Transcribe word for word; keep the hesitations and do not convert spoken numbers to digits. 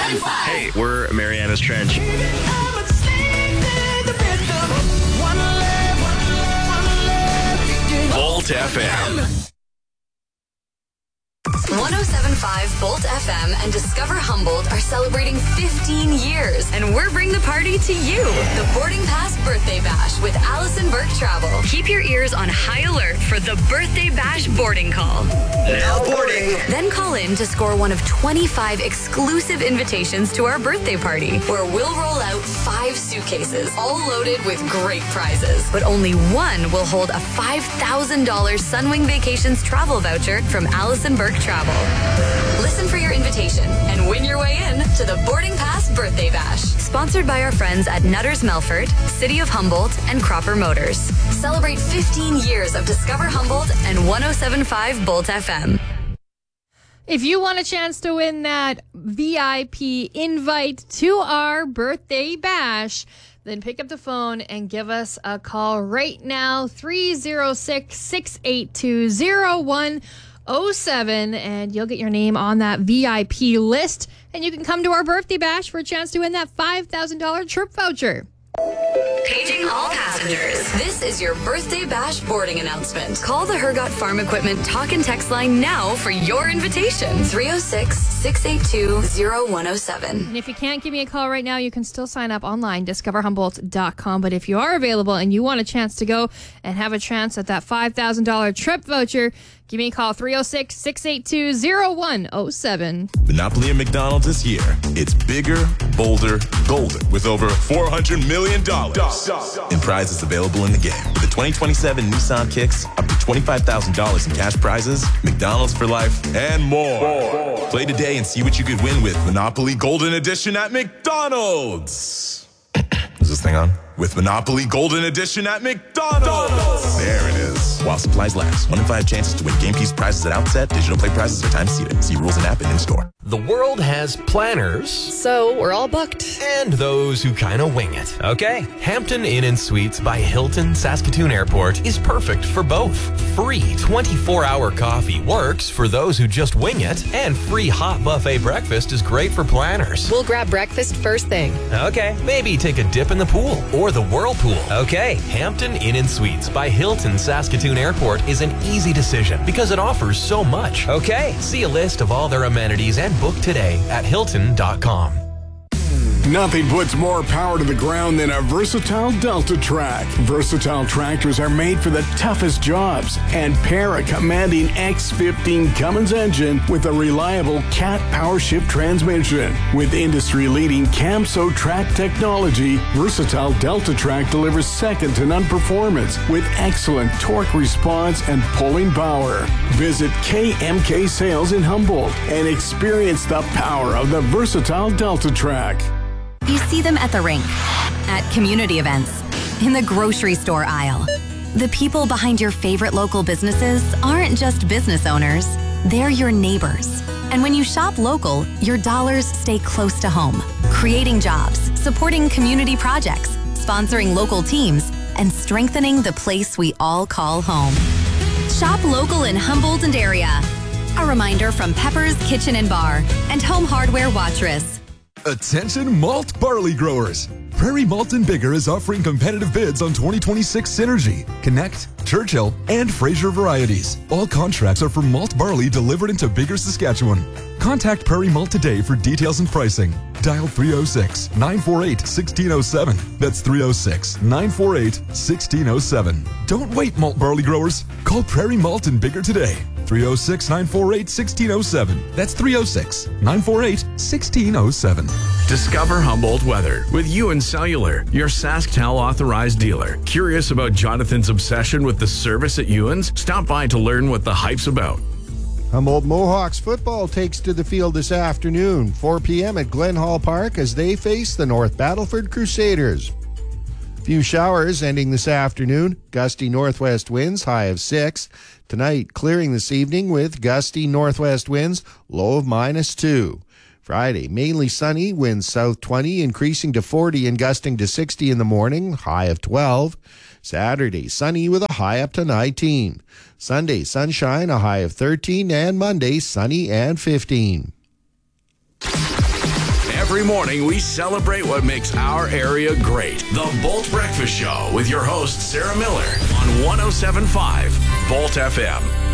seven five. Hey, we're Mariana's Trench. Bolt F M. one oh seven point five Bolt F M and Discover Humboldt are celebrating fifteen years, and we're bringing the party to you. The Boarding Pass Birthday Bash with Allison Burke Travel. Keep your ears on high alert for the Birthday Bash boarding call. Now boarding. Then call in to score one of twenty-five exclusive invitations to our birthday party, where we'll roll out five suitcases, all loaded with great prizes. But only one will hold a five thousand dollars Sunwing Vacations travel voucher from Allison Burke Travel. Listen for your invitation and win your way in to the Boarding Pass Birthday Bash. Sponsored by our friends at Nutters Melfort, City of Humboldt, and Cropper Motors. Celebrate fifteen years of Discover Humboldt and one oh seven point five Bolt F M. If you want a chance to win that V I P invite to our birthday bash, then pick up the phone and give us a call right now, three oh six, six eight two, oh one oh seven, and you'll get your name on that V I P list, and you can come to our birthday bash for a chance to win that five thousand dollars trip voucher. Paging all passengers. This is your birthday bash boarding announcement. Call the Hergot Farm Equipment talk and text line now for your invitation. three oh six, six eight two, oh one oh seven. And if you can't give me a call right now, you can still sign up online, discover humboldt dot com. But if you are available and you want a chance to go and have a chance at that five thousand dollars trip voucher, give me a call, three oh six, six eight two, oh one oh seven. Monopoly at McDonald's this year. It's bigger, bolder, golden with over four hundred million dollars in prizes available in the game. With the twenty twenty-seven Nissan Kicks, up to twenty-five thousand dollars in cash prizes, McDonald's for life, and more. Play today and see what you could win with Monopoly Golden Edition at McDonald's. Is this thing on? With Monopoly Golden Edition at McDonald's. There it is. While supplies last. One in five chances to win game piece prizes at outset. Digital play prizes are time seated. See rules and app and in store. The world has planners. So we're all booked. And those who kind of wing it. Okay? Hampton Inn and Suites by Hilton Saskatoon Airport is perfect for both. Free twenty-four hour coffee works for those who just wing it. And free hot buffet breakfast is great for planners. We'll grab breakfast first thing. Okay. Maybe take a dip in the pool or the whirlpool. Okay. Hampton Inn and Suites by Hilton Saskatoon Airport is an easy decision because it offers so much. Okay. See a list of all their amenities and book today at hilton dot com. Nothing puts more power to the ground than a versatile Delta Track. Versatile tractors are made for the toughest jobs and pair a commanding X fifteen Cummins engine with a reliable Cat Power Shift transmission. With industry-leading Camso track technology, versatile Delta Track delivers second-to-none performance with excellent torque response and pulling power. Visit K M K Sales in Humboldt and experience the power of the versatile Delta Track. You see them at the rink, at community events, in the grocery store aisle. The people behind your favorite local businesses aren't just business owners, they're your neighbors. And when you shop local, your dollars stay close to home, creating jobs, supporting community projects, sponsoring local teams, and strengthening the place we all call home. Shop local in Humboldt and area. A reminder from Pepper's Kitchen and Bar and Home Hardware Watrous. Attention malt barley growers. Prairie Malt and Bigger is offering competitive bids on twenty twenty-six Synergy, Connect, Churchill, and Fraser varieties. All contracts are for malt barley delivered into Bigger, Saskatchewan. Contact Prairie Malt today for details and pricing. Dial three oh six, nine four eight, one six oh seven. That's three oh six, nine four eight, one six oh seven. Don't wait, malt barley growers. Call Prairie Malt and Bigger today. three oh six, nine four eight, one six oh seven. That's three oh six, nine four eight, one six oh seven. Discover Humboldt weather with Ewan Cellular, your SaskTel authorized dealer. Curious about Jonathan's obsession with the service at Ewan's? Stop by to learn what the hype's about. Humboldt Mohawks football takes to the field this afternoon, four p.m. at Glen Hall Park as they face the North Battleford Crusaders. Few showers ending this afternoon. Gusty northwest winds, high of six. Tonight, clearing this evening with gusty northwest winds, low of minus two. Friday, mainly sunny, winds south twenty, increasing to forty and gusting to sixty in the morning, high of twelve. Saturday, sunny with a high up to nineteen. Sunday, sunshine, a high of thirteen, and Monday, sunny and fifteen. Every morning, we celebrate what makes our area great. The Bolt Breakfast Show with your host, Sarah Miller, on one oh seven point five Bolt F M.